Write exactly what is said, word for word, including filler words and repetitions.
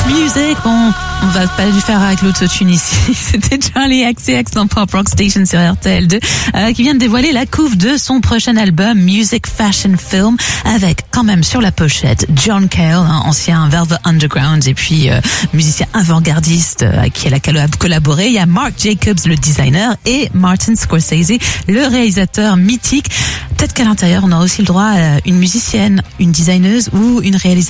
Music. On, on va pas lui faire avec l'autotune ici. C'était Charlie X C X dans Pop Rock Station sur R T L deux, euh, qui vient de dévoiler la couve de son prochain album Music Fashion Film, avec quand même sur la pochette John Cale, hein, ancien Velvet Underground et puis euh, musicien avant-gardiste euh, avec qui elle a collaboré. Il y a Marc Jacobs, le designer, et Martin Scorsese, le réalisateur mythique. Peut-être qu'à l'intérieur, on aura aussi le droit à une musicienne, une designeuse ou une réalisatrice